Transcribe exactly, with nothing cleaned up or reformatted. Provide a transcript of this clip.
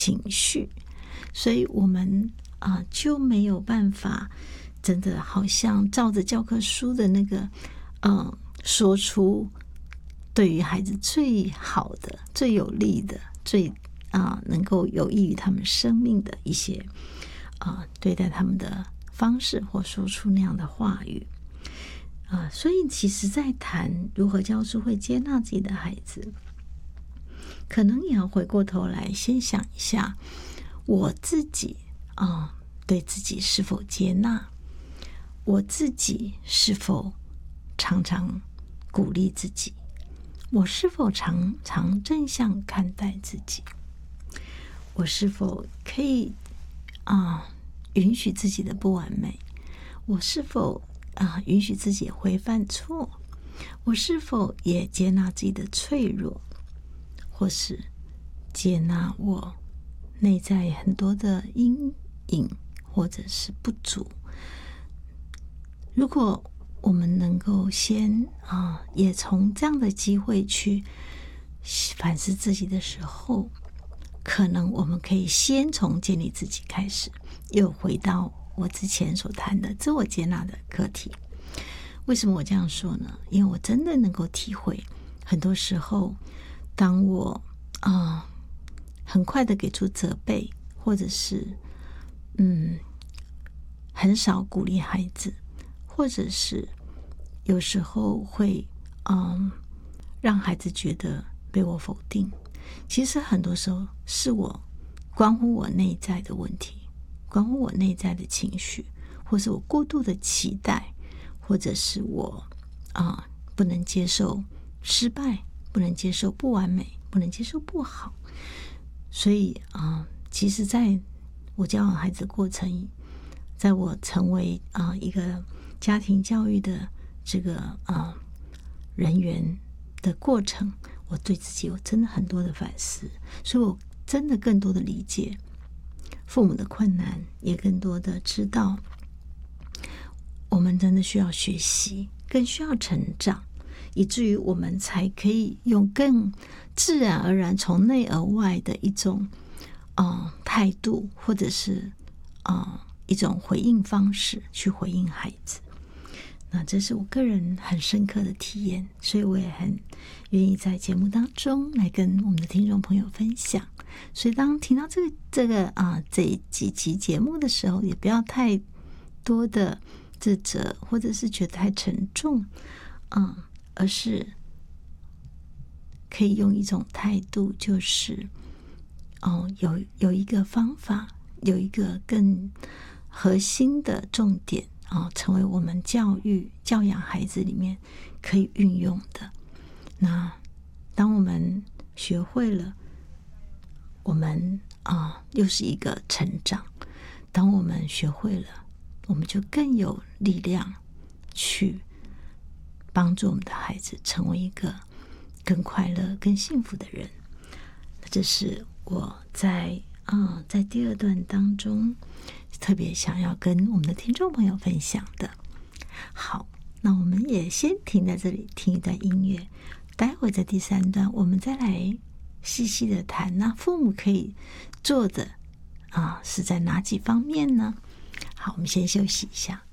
情绪，所以我们啊、呃、就没有办法真的好像照着教科书的那个嗯说出对于孩子最好的、最有利的、最啊、呃、能够有益于他们生命的一些啊、呃、对待他们的方式，或说出那样的话语啊、呃。所以其实在谈如何教书会接纳自己的孩子，可能也要回过头来先想一下我自己啊、呃，对自己是否接纳，我自己是否常常鼓励自己，我是否常常正向看待自己，我是否可以啊、呃、允许自己的不完美，我是否啊、呃、允许自己会犯错，我是否也接纳自己的脆弱，或是接纳我内在很多的阴影或者是不足。如果我们能够先啊，也从这样的机会去反思自己的时候，可能我们可以先从建立自己开始，又回到我之前所谈的自我接纳的课题。为什么我这样说呢？因为我真的能够体会，很多时候当我啊、呃、很快的给出责备，或者是嗯很少鼓励孩子，或者是有时候会嗯让孩子觉得被我否定，其实很多时候是我关乎我内在的问题，关乎我内在的情绪，或是我过度的期待，或者是我啊、呃、不能接受失败，不能接受不完美，不能接受不好。所以啊、呃，其实在我教养孩子的过程，在我成为啊、呃、一个家庭教育的这个啊、呃、人员的过程，我对自己有真的很多的反思，所以我真的更多的理解父母的困难，也更多的知道我们真的需要学习，更需要成长，以至于我们才可以用更自然而然从内而外的一种呃态度，或者是呃一种回应方式去回应孩子。那这是我个人很深刻的体验，所以我也很愿意在节目当中来跟我们的听众朋友分享。所以当听到这个这个啊、呃、这几集节目的时候，也不要太多的自责，或者是觉得太沉重，嗯，而是可以用一种态度，就是哦，有有一个方法，有一个更核心的重点啊、哦，成为我们教育教养孩子里面可以运用的。那当我们学会了，我们啊、呃、又是一个成长。当我们学会了，我们就更有力量去帮助我们的孩子成为一个更快乐、更幸福的人。这是我在啊、呃、在第二段当中特别想要跟我们的听众朋友分享的。好，那我们也先停在这里，听一段音乐。待会在第三段，我们再来细细的谈，那父母可以做的啊是在哪几方面呢？好，我们先休息一下。